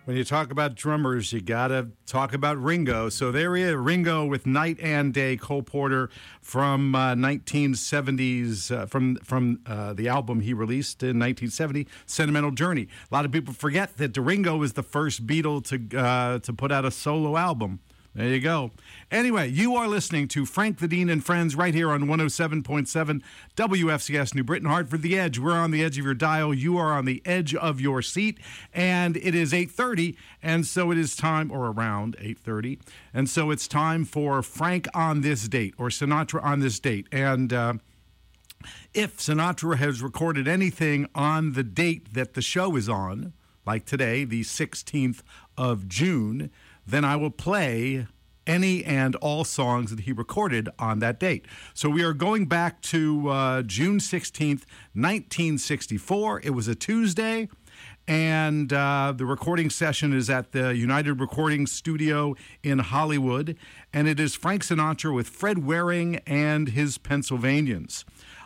When you talk about drummers, you got to talk about Ringo. So there he is, Ringo with Night and Day, Cole Porter from 1970s, from the album he released in 1970, Sentimental Journey. A lot of people forget that Ringo was the first Beatle to put out a solo album. There you go. Anyway, you are listening to Frank the Dean and Friends right here on 107.7 WFCS New Britain, Hartford, The Edge. We're on the edge of your dial. You are on the edge of your seat. And it is 8:30, and so it is time, or around 8:30. And so it's time for Frank on this date, or Sinatra on this date. And if Sinatra has recorded anything on the date that the show is on, like today, the 16th of June, then I will play any and all songs that he recorded on that date. So we are going back to June 16th, 1964. It was a Tuesday, and the recording session is at the United Recording Studio in Hollywood, and it is Frank Sinatra with Fred Waring and his Pennsylvanians.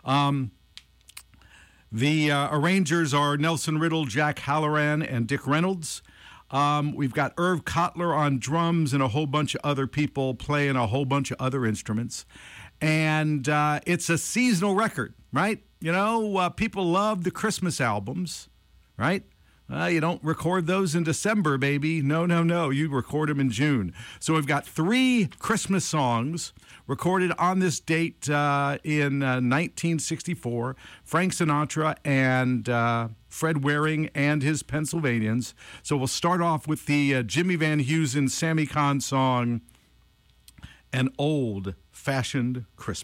The arrangers are Nelson Riddle, Jack Halloran, and Dick Reynolds. We've got Irv Kotler on drums and a whole bunch of other people playing a whole bunch of other instruments. And it's a seasonal record, right? You know, people love the Christmas albums, right? You don't record those in December, baby. No. You record them in June. So we've got 3 Christmas songs recorded on this date in 1964. Frank Sinatra and Fred Waring and his Pennsylvanians. So we'll start off with the Jimmy Van Heusen, Sammy Kahn song, An Old-Fashioned Christmas.